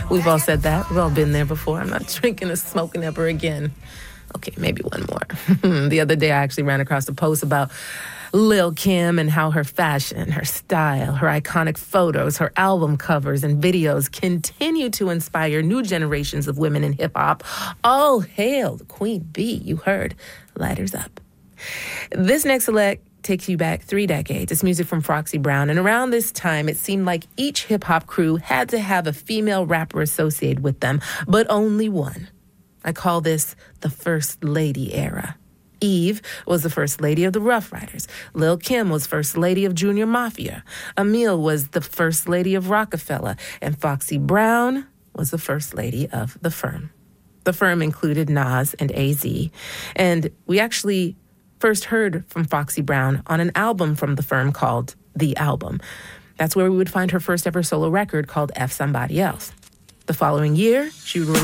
We've all said that. We've all been there before. I'm not drinking or smoking ever again. Okay, maybe one more. The other day, I actually ran across a post about Lil' Kim and how her fashion, her style, her iconic photos, her album covers and videos continue to inspire new generations of women in hip-hop. All hail the Queen Bee, you heard. Lighters up. This next select takes you back 3 decades. It's music from Foxy Brown. And around this time, it seemed like each hip-hop crew had to have a female rapper associated with them, but only one. I call this the First Lady era. Eve was the First Lady of the Rough Riders. Lil' Kim was First Lady of Junior Mafia. Emile was the First Lady of Rockefeller. And Foxy Brown was the First Lady of The Firm. The Firm included Nas and AZ. And we actually first heard from Foxy Brown on an album from The Firm called The Album. That's where we would find her first ever solo record called F Somebody Else. The following year, she would